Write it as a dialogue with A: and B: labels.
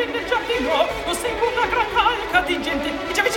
A: nel giardino, seguo una gran calca di gente, e già vi